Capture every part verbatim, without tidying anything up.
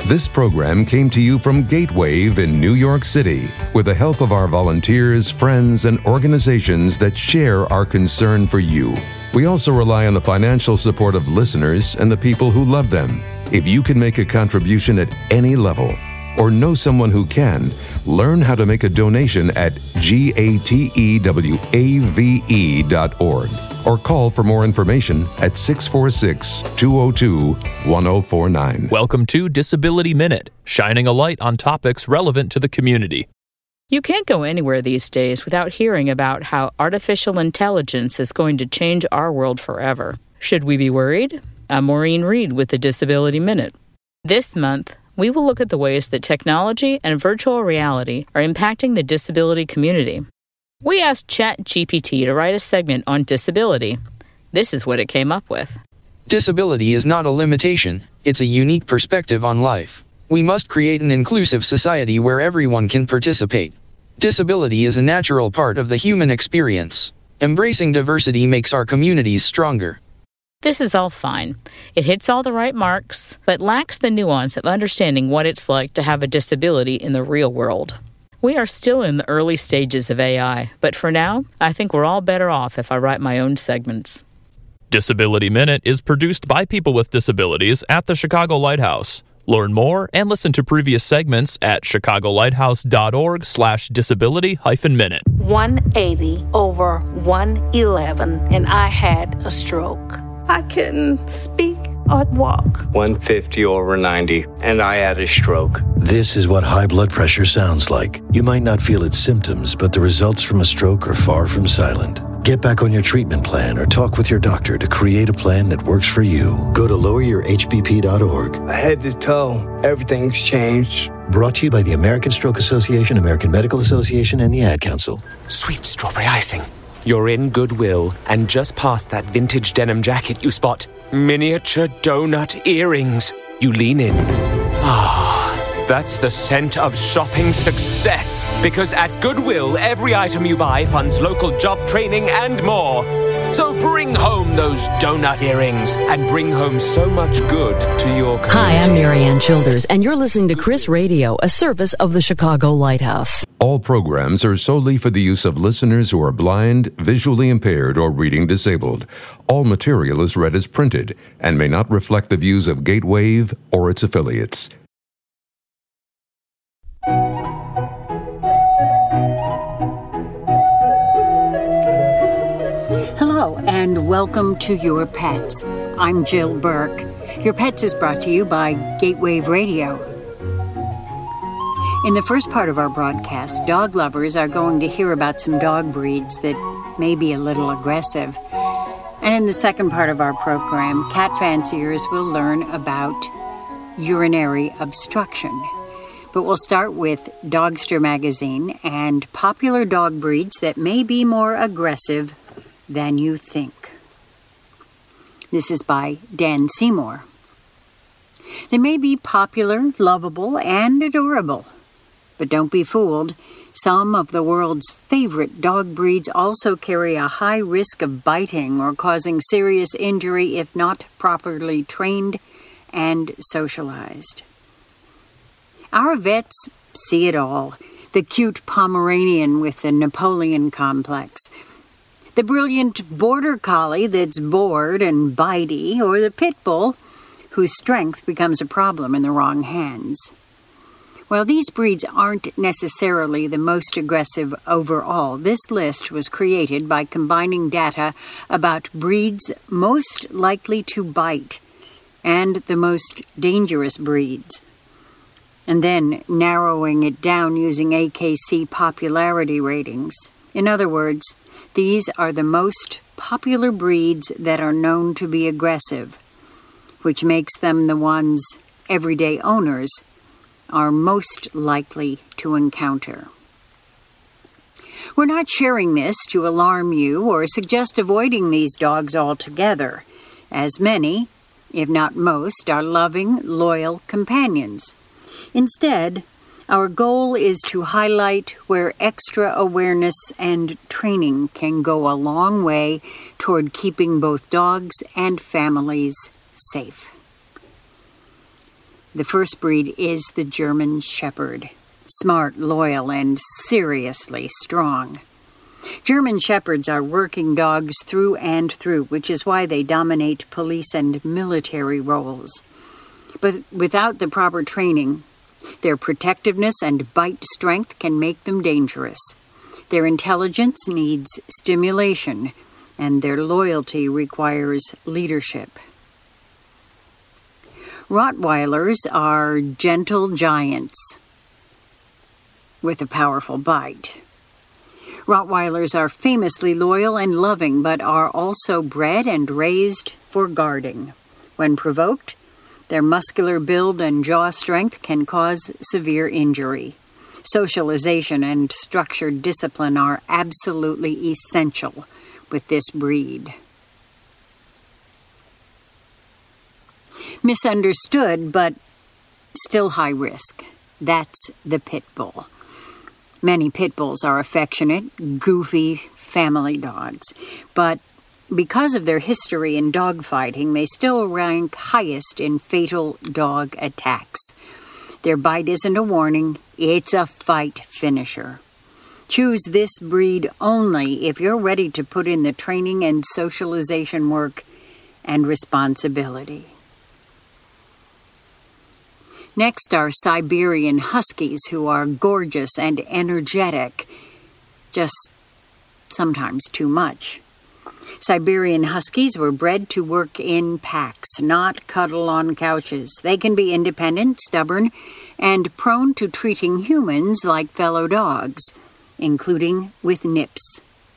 This program came to you from Gatewave in New York City with the help of our volunteers, friends, and organizations that share our concern for you. We also rely on the financial support of listeners and the people who love them. If you can make a contribution at any level or know someone who can, learn how to make a donation at gatewave dot org or call for more information at six four six, two zero two, one zero four nine. Welcome to Disability Minute, shining a light on topics relevant to the community. You can't go anywhere these days without hearing about how artificial intelligence is going to change our world forever. Should we be worried? I'm Maureen Reed with the Disability Minute. This month, we will look at the ways that technology and virtual reality are impacting the disability community. We asked ChatGPT to write a segment on disability. This is what it came up with. Disability is not a limitation, it's a unique perspective on life. We must create an inclusive society where everyone can participate. Disability is a natural part of the human experience. Embracing diversity makes our communities stronger. This is all fine. It hits all the right marks, but lacks the nuance of understanding what it's like to have a disability in the real world. We are still in the early stages of A I, but for now, I think we're all better off if I write my own segments. Disability Minute is produced by people with disabilities at the Chicago Lighthouse. Learn more and listen to previous segments at chicagolighthouse.org slash disability hyphen minute. one eighty over one eleven, and I had a stroke. I couldn't speak or walk. one fifty over ninety, and I had a stroke. This is what high blood pressure sounds like. You might not feel its symptoms, but the results from a stroke are far from silent. Get back on your treatment plan or talk with your doctor to create a plan that works for you. Go to lower your h b p dot org. Head to toe, everything's changed. Brought to you by the American Stroke Association, American Medical Association, and the Ad Council. Sweet strawberry icing. You're in Goodwill, and just past that vintage denim jacket you spot miniature donut earrings. You lean in. Ah, that's the scent of shopping success. Because at Goodwill, every item you buy funds local job training and more. So bring home those donut earrings and bring home so much good to your community. Hi, I'm Marianne Childers, and you're listening to Chris Radio, a service of the Chicago Lighthouse. All programs are solely for the use of listeners who are blind, visually impaired, or reading disabled. All material is read as printed and may not reflect the views of Gatewave or its affiliates. Hello, and welcome to Your Pets. I'm Jill Burke. Your Pets is brought to you by Gatewave Radio. In the first part of our broadcast, dog lovers are going to hear about some dog breeds that may be a little aggressive. And in the second part of our program, cat fanciers will learn about urinary obstruction. But we'll start with Dogster Magazine and popular dog breeds that may be more aggressive than you think. This is by Dan Seymour. They may be popular, lovable, and adorable. But don't be fooled. Some of the world's favorite dog breeds also carry a high risk of biting or causing serious injury if not properly trained and socialized. Our vets see it all. The cute Pomeranian with the Napoleon complex, the brilliant border collie that's bored and bitey, or the pit bull whose strength becomes a problem in the wrong hands. While these breeds aren't necessarily the most aggressive overall, this list was created by combining data about breeds most likely to bite and the most dangerous breeds, and then narrowing it down using A K C popularity ratings. In other words, these are the most popular breeds that are known to be aggressive, which makes them the ones everyday owners are most likely to encounter. We're not sharing this to alarm you or suggest avoiding these dogs altogether, as many, if not most, are loving, loyal companions. Instead, our goal is to highlight where extra awareness and training can go a long way toward keeping both dogs and families safe. The first breed is the German Shepherd. Smart, loyal, and seriously strong. German Shepherds are working dogs through and through, which is why they dominate police and military roles. But without the proper training, their protectiveness and bite strength can make them dangerous. Their intelligence needs stimulation, and their loyalty requires leadership. Rottweilers are gentle giants with a powerful bite. Rottweilers are famously loyal and loving, but are also bred and raised for guarding. When provoked, their muscular build and jaw strength can cause severe injury. Socialization and structured discipline are absolutely essential with this breed. Misunderstood, but still high risk. That's the pit bull. Many pit bulls are affectionate, goofy family dogs, but because of their history in dogfighting, they still rank highest in fatal dog attacks. Their bite isn't a warning, it's a fight finisher. Choose this breed only if you're ready to put in the training and socialization work and responsibility. Next are Siberian Huskies, who are gorgeous and energetic, just sometimes too much. Siberian Huskies were bred to work in packs, not cuddle on couches. They can be independent, stubborn, and prone to treating humans like fellow dogs, including with nips.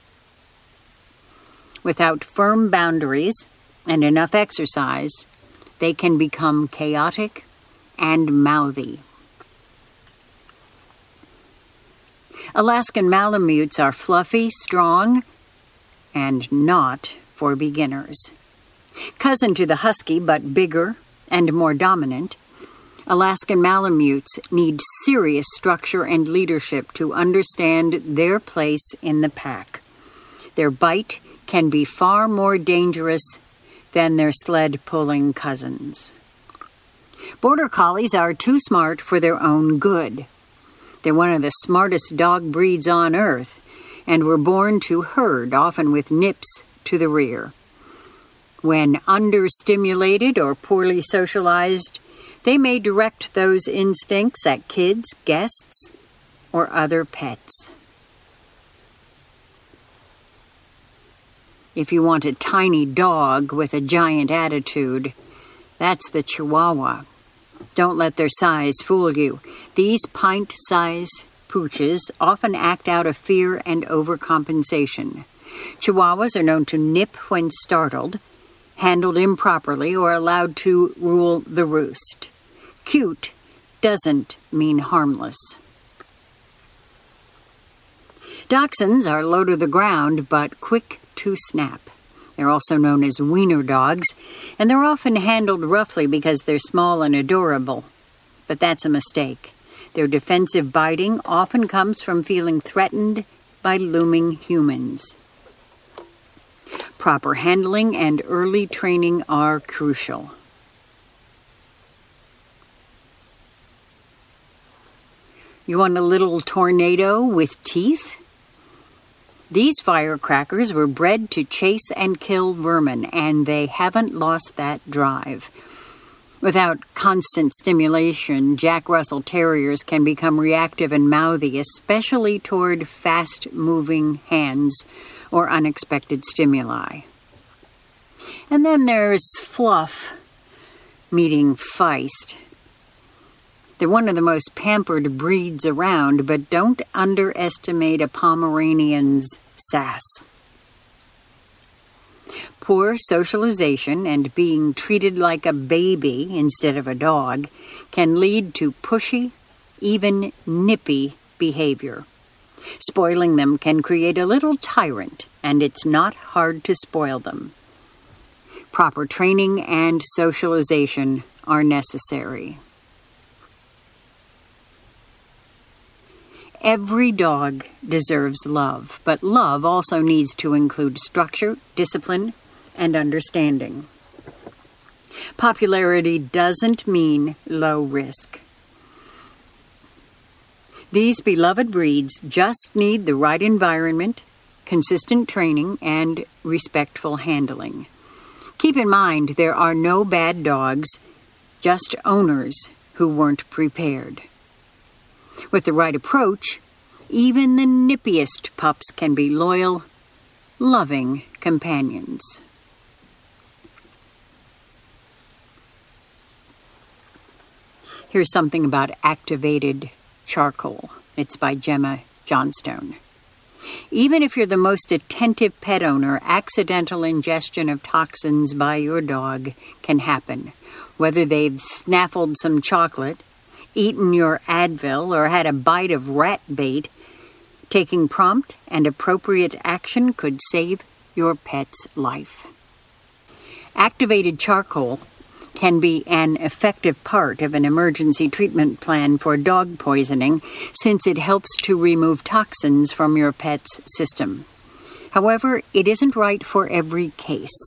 Without firm boundaries and enough exercise, they can become chaotic and mouthy. Alaskan Malamutes are fluffy, strong, and not for beginners. Cousin to the Husky, but bigger and more dominant, Alaskan Malamutes need serious structure and leadership to understand their place in the pack. Their bite can be far more dangerous than their sled-pulling cousins. Border Collies are too smart for their own good. They're one of the smartest dog breeds on earth, and were born to herd, often with nips to the rear. When understimulated or poorly socialized, they may direct those instincts at kids, guests, or other pets. If you want a tiny dog with a giant attitude, that's the Chihuahua. Don't let their size fool you. These pint-sized pooches often act out of fear and overcompensation. Chihuahuas are known to nip when startled, handled improperly, or allowed to rule the roost. Cute doesn't mean harmless. Dachshunds are low to the ground, but quick to snap. They're also known as wiener dogs, and they're often handled roughly because they're small and adorable. But that's a mistake. Their defensive biting often comes from feeling threatened by looming humans. Proper handling and early training are crucial. You want a little tornado with teeth? These firecrackers were bred to chase and kill vermin, and they haven't lost that drive. Without constant stimulation, Jack Russell Terriers can become reactive and mouthy, especially toward fast-moving hands or unexpected stimuli. And then there's Fluff meeting Feist. They're one of the most pampered breeds around, but don't underestimate a Pomeranian's sass. Poor socialization and being treated like a baby instead of a dog can lead to pushy, even nippy behavior. Spoiling them can create a little tyrant, and it's not hard to spoil them. Proper training and socialization are necessary. Every dog deserves love, but love also needs to include structure, discipline, and understanding. Popularity doesn't mean low risk. These beloved breeds just need the right environment, consistent training, and respectful handling. Keep in mind there are no bad dogs, just owners who weren't prepared. With the right approach, even the nippiest pups can be loyal, loving companions. Here's something about activated charcoal. It's by Gemma Johnstone. Even if you're the most attentive pet owner, accidental ingestion of toxins by your dog can happen. Whether they've snaffled some chocolate, eaten your Advil, or had a bite of rat bait, taking prompt and appropriate action could save your pet's life. Activated charcoal can be an effective part of an emergency treatment plan for dog poisoning since it helps to remove toxins from your pet's system. However, it isn't right for every case.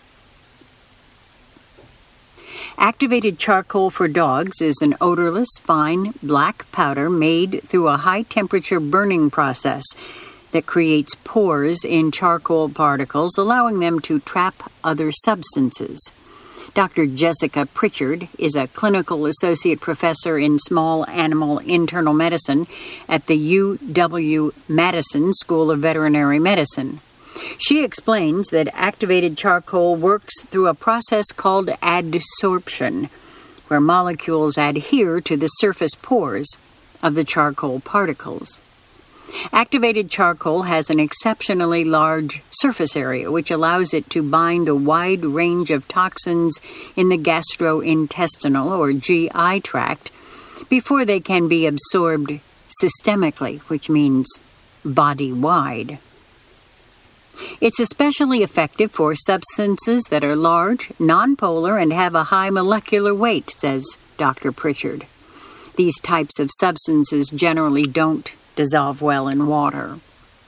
Activated charcoal for dogs is an odorless, fine, black powder made through a high-temperature burning process that creates pores in charcoal particles, allowing them to trap other substances. Doctor Jessica Pritchard is a clinical associate professor in small animal internal medicine at the U W Madison School of Veterinary Medicine. She explains that activated charcoal works through a process called adsorption, where molecules adhere to the surface pores of the charcoal particles. Activated charcoal has an exceptionally large surface area, which allows it to bind a wide range of toxins in the gastrointestinal or G I tract before they can be absorbed systemically, which means body-wide. It's especially effective for substances that are large, nonpolar, and have a high molecular weight, says Doctor Pritchard. These types of substances generally don't dissolve well in water.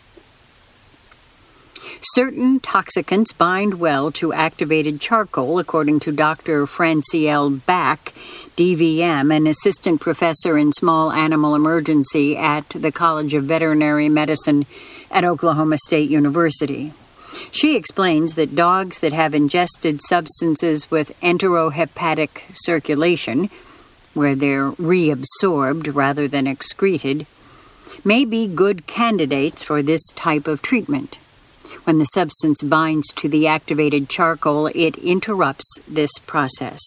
Certain toxicants bind well to activated charcoal, according to Doctor Francielle Back, D V M, an assistant professor in small animal emergency at the College of Veterinary Medicine at Oklahoma State University. She explains that dogs that have ingested substances with enterohepatic circulation, where they're reabsorbed rather than excreted, may be good candidates for this type of treatment. When the substance binds to the activated charcoal, it interrupts this process.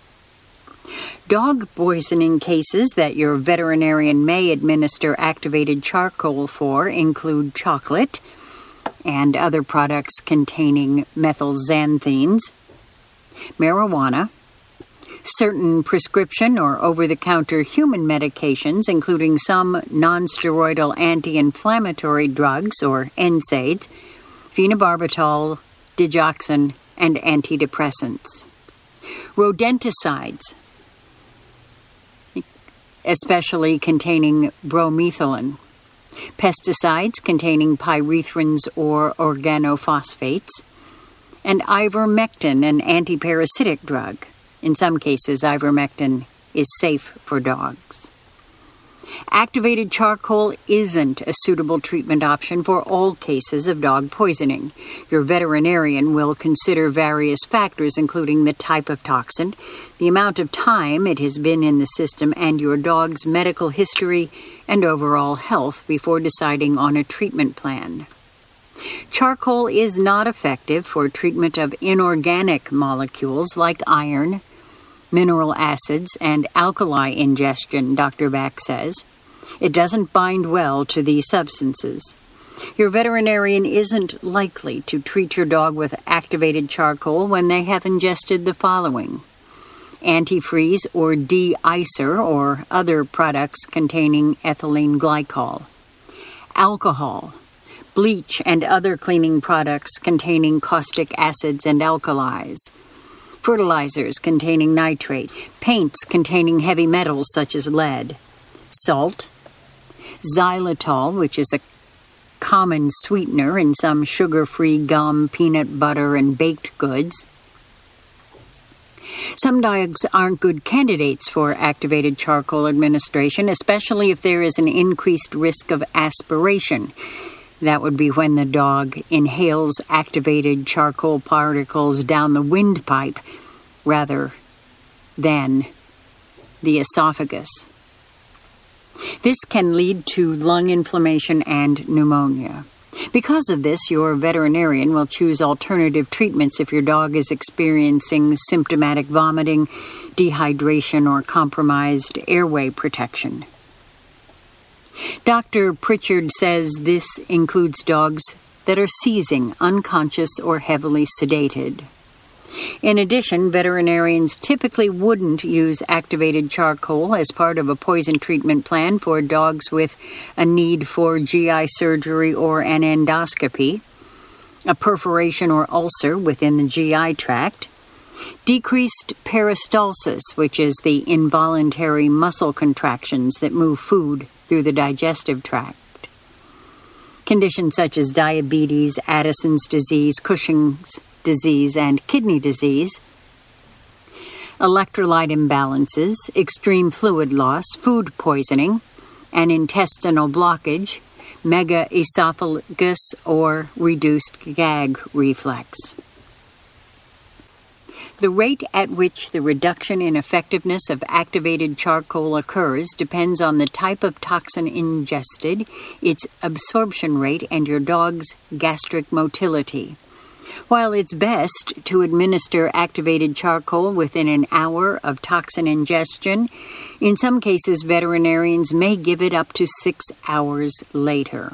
Dog poisoning cases that your veterinarian may administer activated charcoal for include chocolate and other products containing methylxanthines, marijuana, certain prescription or over-the-counter human medications, including some non-steroidal anti-inflammatory drugs or N SAIDs, phenobarbital, digoxin, and antidepressants. Rodenticides, especially containing bromethylene. Pesticides containing pyrethrins or organophosphates. And ivermectin, an antiparasitic drug. In some cases, ivermectin is safe for dogs. Activated charcoal isn't a suitable treatment option for all cases of dog poisoning. Your veterinarian will consider various factors, including the type of toxin, the amount of time it has been in the system, and your dog's medical history and overall health before deciding on a treatment plan. Charcoal is not effective for treatment of inorganic molecules like iron, mineral acids, and alkali ingestion, Doctor Back says. It doesn't bind well to these substances. Your veterinarian isn't likely to treat your dog with activated charcoal when they have ingested the following: antifreeze or de-icer or other products containing ethylene glycol, alcohol, bleach and other cleaning products containing caustic acids and alkalis, fertilizers containing nitrate, paints containing heavy metals such as lead, salt, xylitol, which is a common sweetener in some sugar-free gum, peanut butter, and baked goods, Some dogs aren't good candidates for activated charcoal administration, especially if there is an increased risk of aspiration. That would be when the dog inhales activated charcoal particles down the windpipe rather than the esophagus. This can lead to lung inflammation and pneumonia. Because of this, your veterinarian will choose alternative treatments if your dog is experiencing symptomatic vomiting, dehydration, or compromised airway protection. Doctor Pritchard says this includes dogs that are seizing, unconscious, or heavily sedated. In addition, veterinarians typically wouldn't use activated charcoal as part of a poison treatment plan for dogs with a need for G I surgery or an endoscopy, a perforation or ulcer within the G I tract, decreased peristalsis, which is the involuntary muscle contractions that move food through the digestive tract, conditions such as diabetes, Addison's disease, Cushing's disease, and kidney disease, electrolyte imbalances, extreme fluid loss, food poisoning, and intestinal blockage, megaesophagus, or reduced gag reflex. The rate at which the reduction in effectiveness of activated charcoal occurs depends on the type of toxin ingested, its absorption rate, and your dog's gastric motility. While it's best to administer activated charcoal within an hour of toxin ingestion, in some cases veterinarians may give it up to six hours later.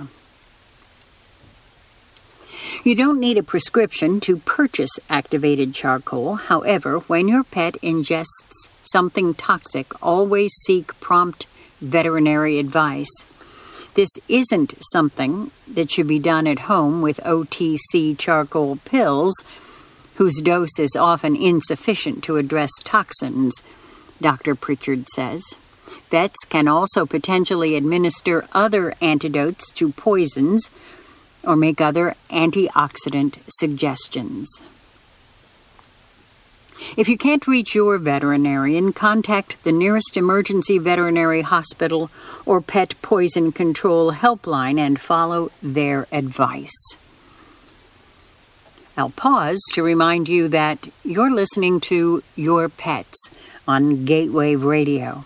You don't need a prescription to purchase activated charcoal. However, when your pet ingests something toxic, always seek prompt veterinary advice. This isn't something that should be done at home with O T C charcoal pills, whose dose is often insufficient to address toxins, Doctor Pritchard says. Vets can also potentially administer other antidotes to poisons or make other antioxidant suggestions. If you can't reach your veterinarian, contact the nearest emergency veterinary hospital or pet poison control helpline and follow their advice. I'll pause to remind you that you're listening to Your Pets on Gateway Radio.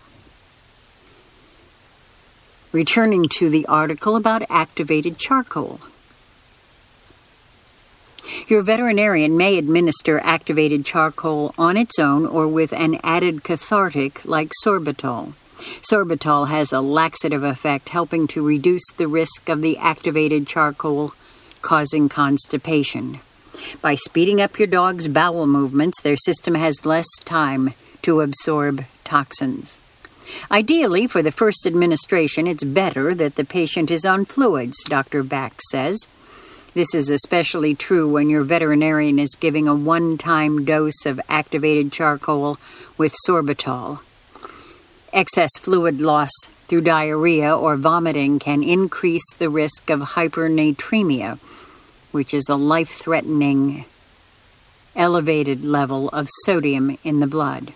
Returning to the article about activated charcoal. Your veterinarian may administer activated charcoal on its own or with an added cathartic like sorbitol. Sorbitol has a laxative effect, helping to reduce the risk of the activated charcoal causing constipation. By speeding up your dog's bowel movements, their system has less time to absorb toxins. Ideally, for the first administration, it's better that the patient is on fluids, Doctor Back says. This is especially true when your veterinarian is giving a one-time dose of activated charcoal with sorbitol. Excess fluid loss through diarrhea or vomiting can increase the risk of hypernatremia, which is a life-threatening elevated level of sodium in the blood.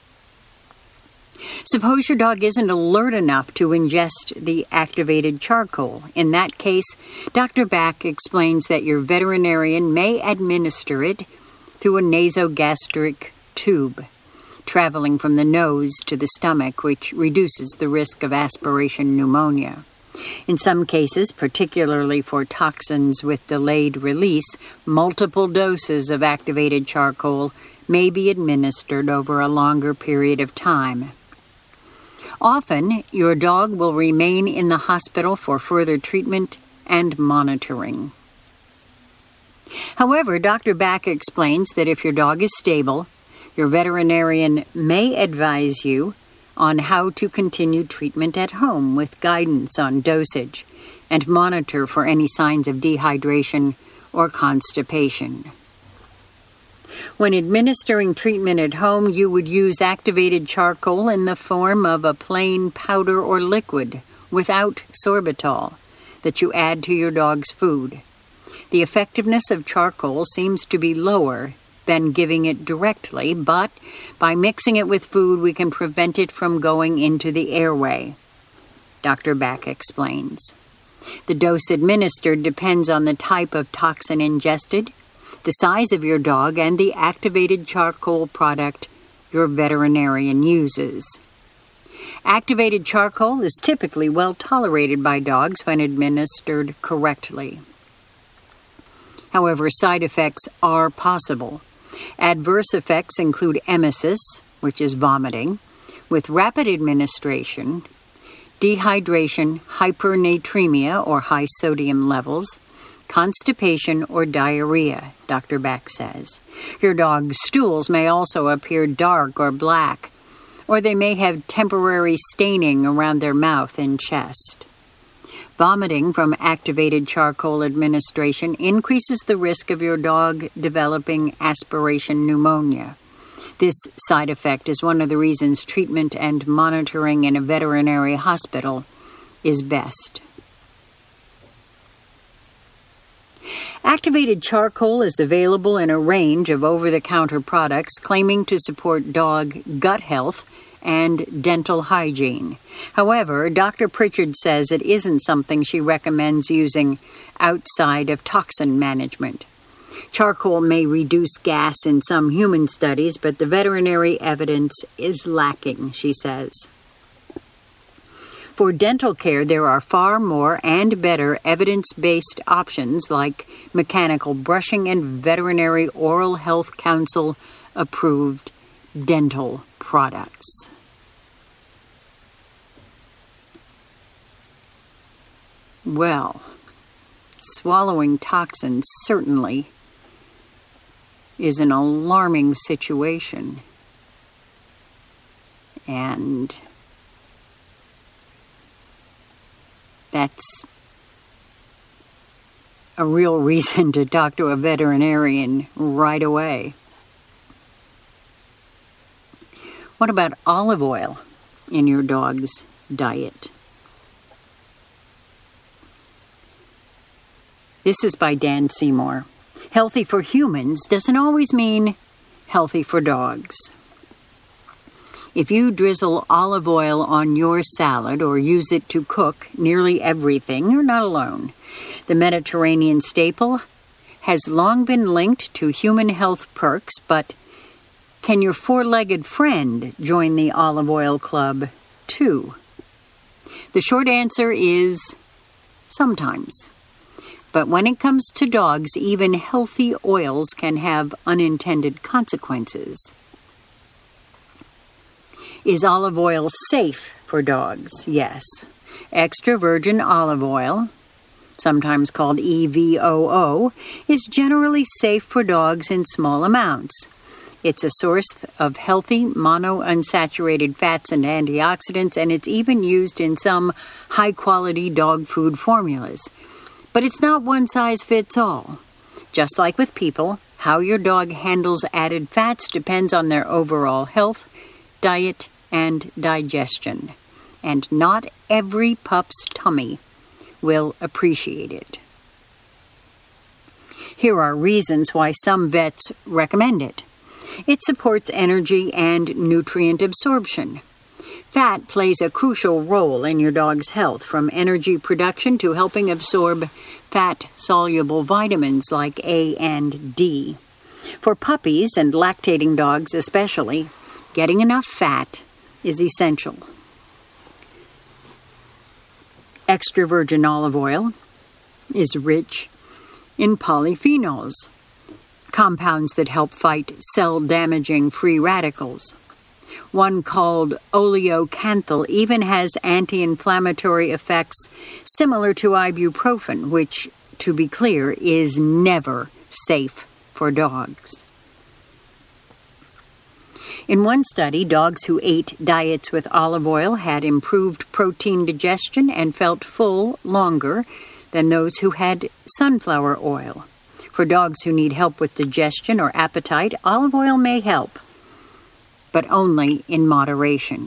Suppose your dog isn't alert enough to ingest the activated charcoal. In that case, Doctor Back explains that your veterinarian may administer it through a nasogastric tube, traveling from the nose to the stomach, which reduces the risk of aspiration pneumonia. In some cases, particularly for toxins with delayed release, multiple doses of activated charcoal may be administered over a longer period of time. Often, your dog will remain in the hospital for further treatment and monitoring. However, Doctor Back explains that if your dog is stable, your veterinarian may advise you on how to continue treatment at home with guidance on dosage and monitor for any signs of dehydration or constipation. When administering treatment at home, you would use activated charcoal in the form of a plain powder or liquid without sorbitol that you add to your dog's food. The effectiveness of charcoal seems to be lower than giving it directly, but by mixing it with food, we can prevent it from going into the airway. Doctor Back explains. The dose administered depends on the type of toxin ingested, the size of your dog, and the activated charcoal product your veterinarian uses. Activated charcoal is typically well tolerated by dogs when administered correctly. However, side effects are possible. Adverse effects include emesis, which is vomiting, with rapid administration, dehydration, hypernatremia or high sodium levels, constipation, or diarrhea, Doctor Back says. Your dog's stools may also appear dark or black, or they may have temporary staining around their mouth and chest. Vomiting from activated charcoal administration increases the risk of your dog developing aspiration pneumonia. This side effect is one of the reasons treatment and monitoring in a veterinary hospital is best. Activated charcoal is available in a range of over-the-counter products claiming to support dog gut health and dental hygiene. However, Doctor Pritchard says it isn't something she recommends using outside of toxin management. Charcoal may reduce gas in some human studies, but the veterinary evidence is lacking, she says. For dental care, there are far more and better evidence-based options like mechanical brushing and Veterinary Oral Health Council approved dental products. Well, swallowing toxins certainly is an alarming situation. And that's a real reason to talk to a veterinarian right away. What about olive oil in your dog's diet? This is by Dan Seymour. Healthy for humans doesn't always mean healthy for dogs. If you drizzle olive oil on your salad or use it to cook nearly everything, you're not alone. The Mediterranean staple has long been linked to human health perks, but can your four-legged friend join the olive oil club too? The short answer is sometimes. But when it comes to dogs, even healthy oils can have unintended consequences. Is olive oil safe for dogs? Yes. Extra virgin olive oil, sometimes called E V O O, is generally safe for dogs in small amounts. It's a source of healthy monounsaturated fats and antioxidants, and it's even used in some high-quality dog food formulas. But it's not one size fits all. Just like with people, how your dog handles added fats depends on their overall health, diet, and digestion. And not every pup's tummy will appreciate it. Here are reasons why some vets recommend it. It supports energy and nutrient absorption. Fat plays a crucial role in your dog's health, from energy production to helping absorb fat-soluble vitamins like A and D. For puppies and lactating dogs especially, getting enough fat is essential. Extra virgin olive oil is rich in polyphenols, compounds that help fight cell-damaging free radicals. One called oleocanthal even has anti-inflammatory effects similar to ibuprofen, which, to be clear, is never safe for dogs. In one study, dogs who ate diets with olive oil had improved protein digestion and felt full longer than those who had sunflower oil. For dogs who need help with digestion or appetite, olive oil may help, but only in moderation.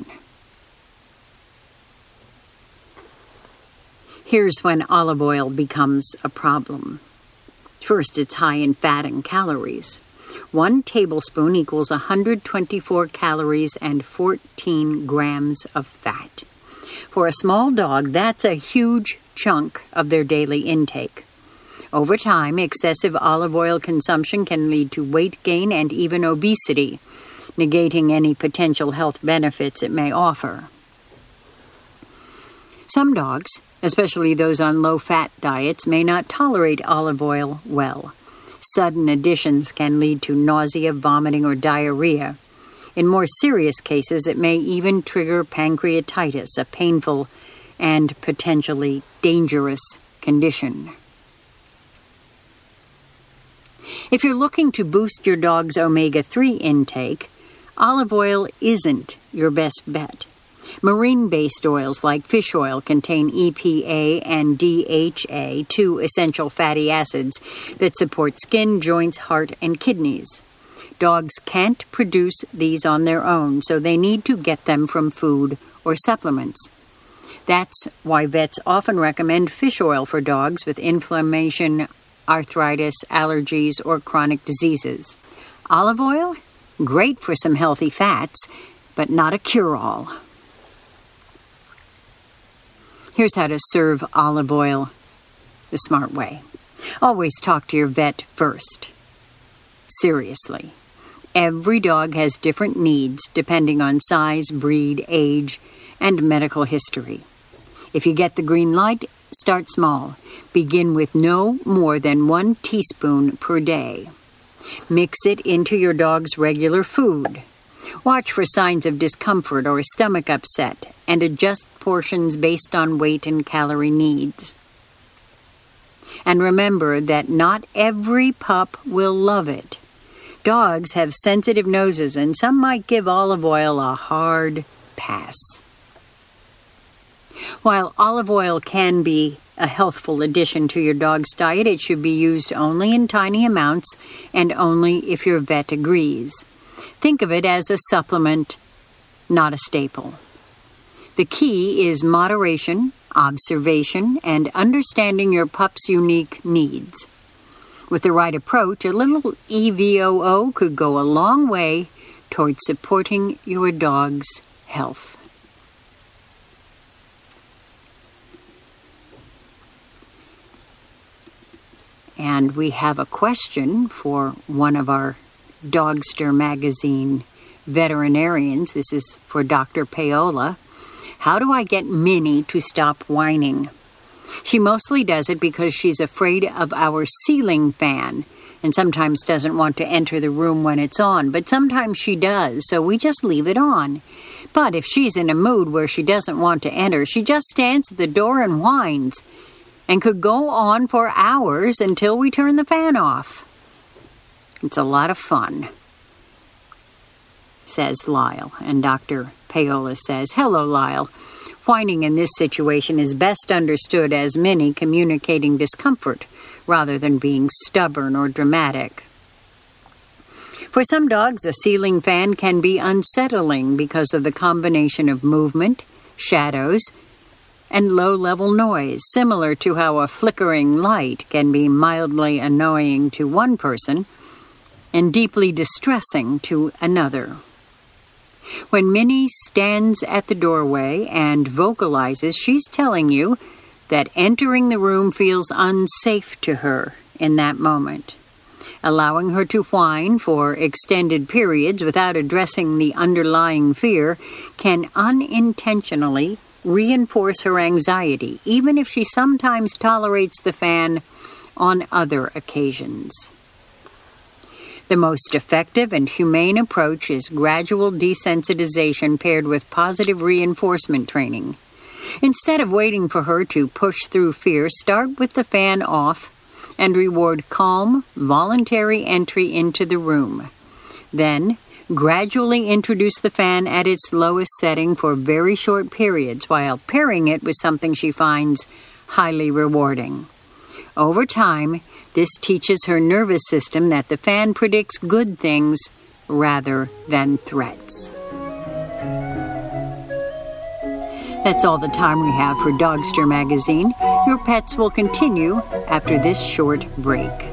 Here's when olive oil becomes a problem. First, it's high in fat and calories. One tablespoon equals one hundred twenty-four calories and fourteen grams of fat. For a small dog, that's a huge chunk of their daily intake. Over time, excessive olive oil consumption can lead to weight gain and even obesity, negating any potential health benefits it may offer. Some dogs, especially those on low-fat diets, may not tolerate olive oil well. Sudden additions can lead to nausea, vomiting, or diarrhea. In more serious cases, it may even trigger pancreatitis, a painful and potentially dangerous condition. If you're looking to boost your dog's omega three intake, olive oil isn't your best bet. Marine-based oils like fish oil contain E P A and D H A, two essential fatty acids that support skin, joints, heart, and kidneys. Dogs can't produce these on their own, so they need to get them from food or supplements. That's why vets often recommend fish oil for dogs with inflammation, arthritis, allergies, or chronic diseases. Olive oil? Great for some healthy fats, but not a cure-all. Here's how to serve olive oil the smart way. Always talk to your vet first. Seriously. Every dog has different needs depending on size, breed, age, and medical history. If you get the green light, start small. Begin with no more than one teaspoon per day. Mix it into your dog's regular food. Watch for signs of discomfort or stomach upset and adjust portions based on weight and calorie needs. And remember that not every pup will love it. Dogs have sensitive noses and some might give olive oil a hard pass. While olive oil can be a healthful addition to your dog's diet, it should be used only in tiny amounts and only if your vet agrees. Think of it as a supplement, not a staple. The key is moderation, observation, and understanding your pup's unique needs. With the right approach, a little E V O O could go a long way toward supporting your dog's health. And we have a question for one of our Dogster magazine veterinarians. This is for Doctor Paola. How do I get Minnie to stop whining? She mostly does it because she's afraid of our ceiling fan and sometimes doesn't want to enter the room when it's on, but sometimes she does, so we just leave it on. But if she's in a mood where she doesn't want to enter, she just stands at the door and whines, and could go on for hours until we turn the fan off. It's a lot of fun, says Lyle. And Doctor Paola says, hello, Lyle. Whining in this situation is best understood as Minnie communicating discomfort rather than being stubborn or dramatic. For some dogs, a ceiling fan can be unsettling because of the combination of movement, shadows, and low-level noise, similar to how a flickering light can be mildly annoying to one person and deeply distressing to another. When Minnie stands at the doorway and vocalizes, she's telling you that entering the room feels unsafe to her in that moment. Allowing her to whine for extended periods without addressing the underlying fear can unintentionally reinforce her anxiety, even if she sometimes tolerates the fan on other occasions. The most effective and humane approach is gradual desensitization paired with positive reinforcement training. Instead of waiting for her to push through fear, start with the fan off and reward calm, voluntary entry into the room. Then, gradually introduce the fan at its lowest setting for very short periods while pairing it with something she finds highly rewarding. Over time, this teaches her nervous system that the fan predicts good things rather than threats. That's all the time we have for Dogster Magazine. Your pets will continue after this short break.